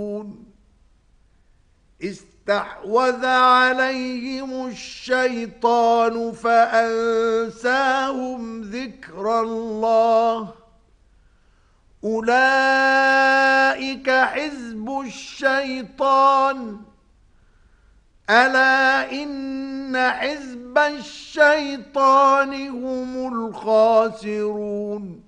استحوذ عليهم الشيطان فأنساهم ذكر الله أولئك حزب الشيطان ألا إن حزب الشيطان هم الخاسرون